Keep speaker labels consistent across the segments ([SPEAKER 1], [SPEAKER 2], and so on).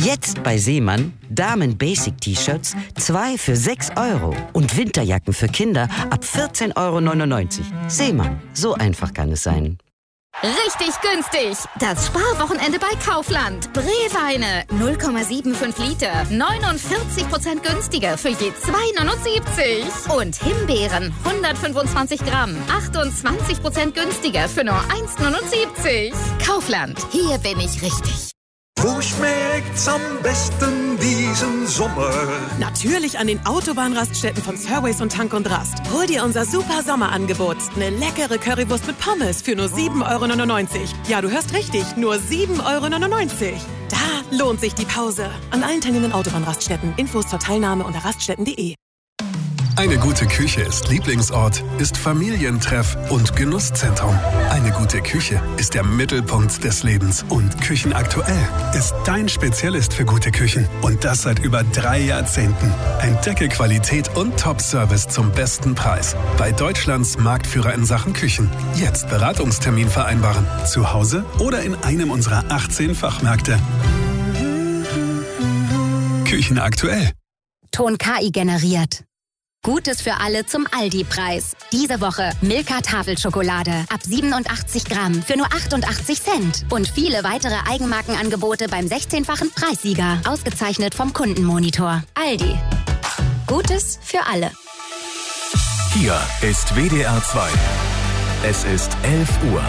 [SPEAKER 1] Jetzt bei Seemann Damen-Basic-T-Shirts 2 für 6 € und Winterjacken für Kinder ab 14,99 €. Seemann, so einfach kann es sein.
[SPEAKER 2] Richtig günstig! Das Sparwochenende bei Kaufland. Breweine 0,75 Liter, 49% günstiger für je 2,79 €. Und Himbeeren 125 Gramm, 28% günstiger für nur 1,79 €. Kaufland, hier bin ich richtig.
[SPEAKER 3] Wo schmeckt's am besten diesen Sommer?
[SPEAKER 4] Natürlich an den Autobahnraststätten von Surways und Tank und Rast. Hol dir unser super Sommerangebot. Eine leckere Currywurst mit Pommes für nur 7,99 €. Ja, du hörst richtig, nur 7,99 €. Da lohnt sich die Pause. An allen teilnehmenden Autobahnraststätten. Infos zur Teilnahme unter raststätten.de.
[SPEAKER 5] Eine gute Küche ist Lieblingsort, ist Familientreff und Genusszentrum. Eine gute Küche ist der Mittelpunkt des Lebens. Und Küchenaktuell ist dein Spezialist für gute Küchen. Und das seit über 3 Jahrzehnten. Entdecke Qualität und Top-Service zum besten Preis. Bei Deutschlands Marktführer in Sachen Küchen. Jetzt Beratungstermin vereinbaren. Zu Hause oder in einem unserer 18 Fachmärkte. Küchenaktuell.
[SPEAKER 6] Ton KI generiert. Gutes für alle zum Aldi-Preis. Diese Woche Milka Tafelschokolade ab 87 Gramm für nur 88 Cent. Und viele weitere Eigenmarkenangebote beim 16-fachen Preissieger. Ausgezeichnet vom Kundenmonitor. Aldi. Gutes für alle.
[SPEAKER 7] Hier ist WDR 2. Es ist 11 Uhr.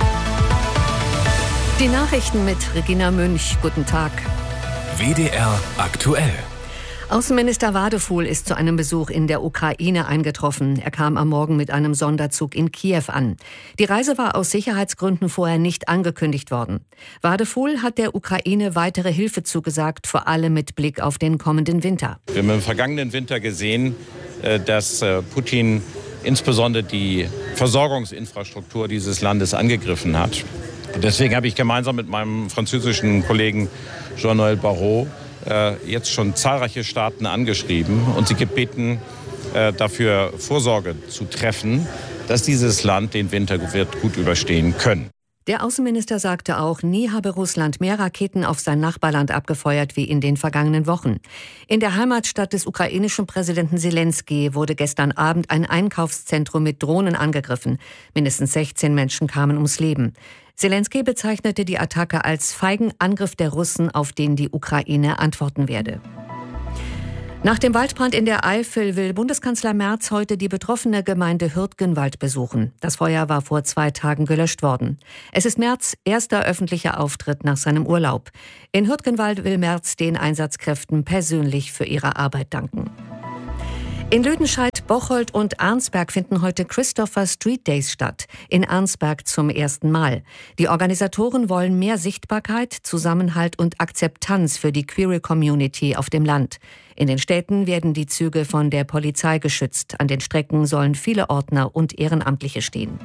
[SPEAKER 8] Die Nachrichten mit Regina Münch. Guten Tag.
[SPEAKER 7] WDR aktuell.
[SPEAKER 8] Außenminister Wadefuhl ist zu einem Besuch in der Ukraine eingetroffen. Er kam am Morgen mit einem Sonderzug in Kiew an. Die Reise war aus Sicherheitsgründen vorher nicht angekündigt worden. Wadefuhl hat der Ukraine weitere Hilfe zugesagt, vor allem mit Blick auf den kommenden Winter.
[SPEAKER 9] Wir haben im vergangenen Winter gesehen, dass Putin insbesondere die Versorgungsinfrastruktur dieses Landes angegriffen hat. Deswegen habe ich gemeinsam mit meinem französischen Kollegen Jean-Noël Barrot jetzt schon zahlreiche Staaten angeschrieben und sie gebeten, dafür Vorsorge zu treffen, dass dieses Land den Winter wird gut überstehen können.
[SPEAKER 8] Der Außenminister sagte auch, nie habe Russland mehr Raketen auf sein Nachbarland abgefeuert wie in den vergangenen Wochen. In der Heimatstadt des ukrainischen Präsidenten Zelensky wurde gestern Abend ein Einkaufszentrum mit Drohnen angegriffen. Mindestens 16 Menschen kamen ums Leben. Zelensky bezeichnete die Attacke als feigen Angriff der Russen, auf den die Ukraine antworten werde. Nach dem Waldbrand in der Eifel will Bundeskanzler Merz heute die betroffene Gemeinde Hürtgenwald besuchen. Das Feuer war vor 2 Tagen gelöscht worden. Es ist Merz' erster öffentlicher Auftritt nach seinem Urlaub. In Hürtgenwald will Merz den Einsatzkräften persönlich für ihre Arbeit danken. In Lüdenscheid, Bocholt und Arnsberg finden heute Christopher Street Days statt. In Arnsberg zum ersten Mal. Die Organisatoren wollen mehr Sichtbarkeit, Zusammenhalt und Akzeptanz für die Queer Community auf dem Land. In den Städten werden die Züge von der Polizei geschützt. An den Strecken sollen viele Ordner und Ehrenamtliche stehen.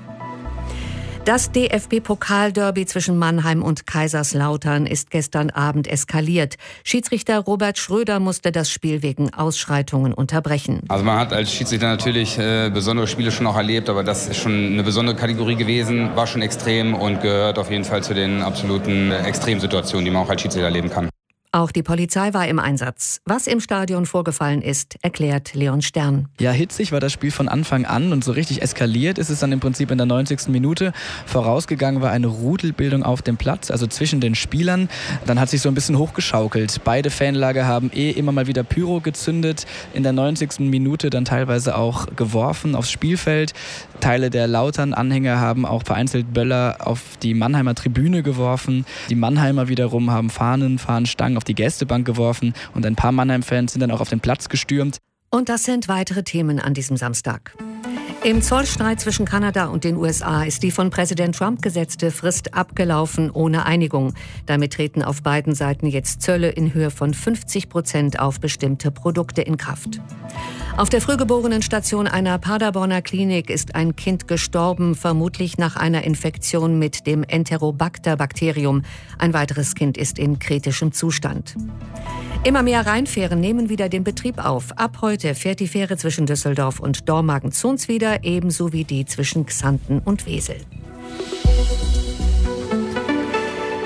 [SPEAKER 8] Das DFB-Pokalderby zwischen Mannheim und Kaiserslautern ist gestern Abend eskaliert. Schiedsrichter Robert Schröder musste das Spiel wegen Ausschreitungen unterbrechen.
[SPEAKER 10] Also man hat als Schiedsrichter natürlich besondere Spiele schon auch erlebt, aber das ist schon eine besondere Kategorie gewesen, war schon extrem und gehört auf jeden Fall zu den absoluten Extremsituationen, die man auch als Schiedsrichter erleben kann.
[SPEAKER 8] Auch die Polizei war im Einsatz. Was im Stadion vorgefallen ist, erklärt Leon Stern.
[SPEAKER 11] Ja, hitzig war das Spiel von Anfang an und so richtig eskaliert ist es dann im Prinzip in der 90. Minute. Vorausgegangen war eine Rudelbildung auf dem Platz, also zwischen den Spielern. Dann hat sich so ein bisschen hochgeschaukelt. Beide Fanlager haben immer mal wieder Pyro gezündet. In der 90. Minute dann teilweise auch geworfen aufs Spielfeld. Teile der Lautern-Anhänger haben auch vereinzelt Böller auf die Mannheimer Tribüne geworfen. Die Mannheimer wiederum haben Fahnenstangen auf die Gästebank geworfen und ein paar Mannheim-Fans sind dann auch auf den Platz gestürmt.
[SPEAKER 8] Und das sind weitere Themen an diesem Samstag. Im Zollstreit zwischen Kanada und den USA ist die von Präsident Trump gesetzte Frist abgelaufen ohne Einigung. Damit treten auf beiden Seiten jetzt Zölle in Höhe von 50% auf bestimmte Produkte in Kraft. Auf der Frühgeborenen-Station einer Paderborner Klinik ist ein Kind gestorben, vermutlich nach einer Infektion mit dem Enterobacter-Bakterium. Ein weiteres Kind ist in kritischem Zustand. Immer mehr Rheinfähren nehmen wieder den Betrieb auf. Ab heute fährt die Fähre zwischen Düsseldorf und Dormagen-Zons wieder, ebenso wie die zwischen Xanten und Wesel.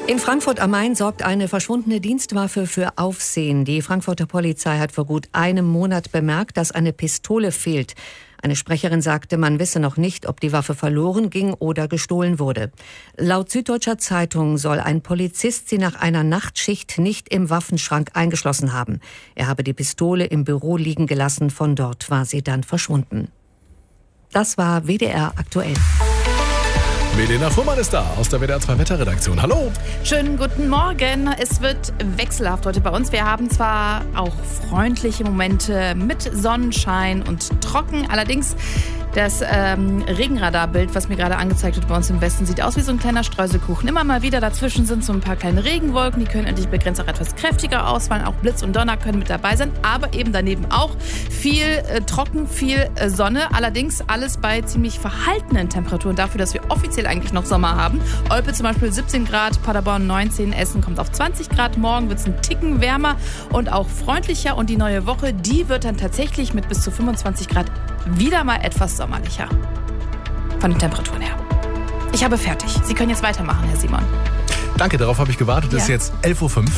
[SPEAKER 8] In Frankfurt am Main sorgt eine verschwundene Dienstwaffe für Aufsehen. Die Frankfurter Polizei hat vor gut einem Monat bemerkt, dass eine Pistole fehlt. Eine Sprecherin sagte, man wisse noch nicht, ob die Waffe verloren ging oder gestohlen wurde. Laut Süddeutscher Zeitung soll ein Polizist sie nach einer Nachtschicht nicht im Waffenschrank eingeschlossen haben. Er habe die Pistole im Büro liegen gelassen, von dort war sie dann verschwunden. Das war WDR aktuell.
[SPEAKER 12] Melena Fuhrmann ist da aus der WDR 2 Wetterredaktion. Hallo.
[SPEAKER 13] Schönen guten Morgen. Es wird wechselhaft heute bei uns. Wir haben zwar auch freundliche Momente mit Sonnenschein und trocken. Allerdings das Regenradarbild, was mir gerade angezeigt wird bei uns im Westen, sieht aus wie so ein kleiner Streuselkuchen. Immer mal wieder dazwischen sind so ein paar kleine Regenwolken. Die können endlich begrenzt auch etwas kräftiger ausfallen. Auch Blitz und Donner können mit dabei sein. Aber eben daneben auch viel trocken, viel Sonne. Allerdings alles bei ziemlich verhaltenen Temperaturen dafür, dass wir offiziell eigentlich noch Sommer haben. Olpe zum Beispiel 17 Grad, Paderborn 19, Essen kommt auf 20 Grad. Morgen wird es ein Ticken wärmer und auch freundlicher. Und die neue Woche, die wird dann tatsächlich mit bis zu 25 Grad wieder mal etwas sommerlicher. Von den Temperaturen her. Ich habe fertig. Sie können jetzt weitermachen, Herr Simon.
[SPEAKER 12] Danke, darauf habe ich gewartet. Es ist jetzt 11.05 Uhr.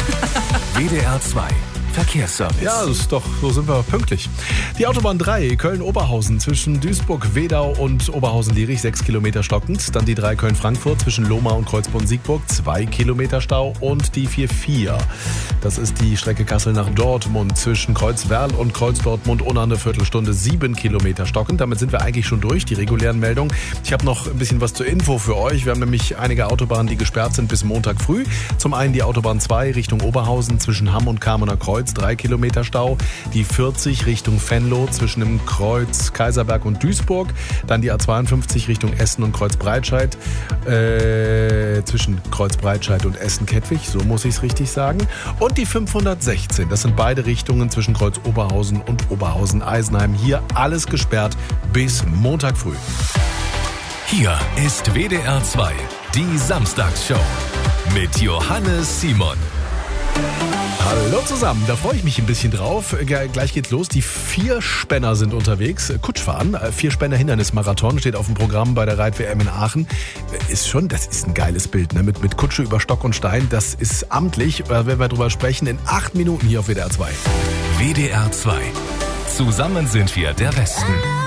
[SPEAKER 7] WDR 2 Verkehrsservice.
[SPEAKER 12] Ja, das ist doch, so sind wir pünktlich. Die Autobahn 3 Köln-Oberhausen zwischen Duisburg-Wedau und Oberhausen-Lierich 6 Kilometer stockend. Dann die 3 Köln-Frankfurt zwischen Lohmar und Kreuzborn-Siegburg 2 Kilometer Stau. Und die 4-4. Das ist die Strecke Kassel nach Dortmund zwischen Kreuzwerl und Kreuz-Dortmund-Unna eine Viertelstunde 7 Kilometer stockend. Damit sind wir eigentlich schon durch, die regulären Meldungen. Ich habe noch ein bisschen was zur Info für euch. Wir haben nämlich einige Autobahnen, die gesperrt sind bis Montag früh. Zum einen die Autobahn 2 Richtung Oberhausen zwischen Hamm und Kamener Kreuz 3 Kilometer Stau. Die 40 Richtung Venlo zwischen dem Kreuz Kaiserberg und Duisburg. Dann die A52 Richtung Essen und Kreuzbreitscheid. Zwischen Kreuzbreitscheid und Essen-Kettwig, so muss ich es richtig sagen. Und die 516, das sind beide Richtungen zwischen Kreuz Oberhausen und Oberhausen-Eisenheim. Hier alles gesperrt bis Montag früh.
[SPEAKER 7] Hier ist WDR 2, die Samstagsshow mit Johannes Simon.
[SPEAKER 12] Hallo zusammen, da freue ich mich ein bisschen drauf. Gleich geht's los. Die Vierspänner sind unterwegs. Kutschfahren, Vierspänner Hindernismarathon steht auf dem Programm bei der Reit-WM in Aachen. Das ist ein geiles Bild, ne? Mit Kutsche über Stock und Stein. Das ist amtlich. Da werden wir drüber sprechen in 8 Minuten hier auf WDR 2.
[SPEAKER 7] WDR 2. Zusammen sind wir der Westen.